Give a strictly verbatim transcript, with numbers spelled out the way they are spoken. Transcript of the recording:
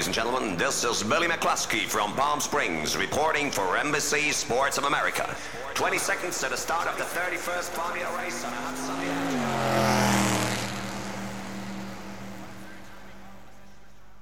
and gentlemen. This is Billy McCluskey from Palm Springs, reporting for Embassy Sports of America. twenty seconds to the start of the thirty-first Formula race on a hot sunny afternoon.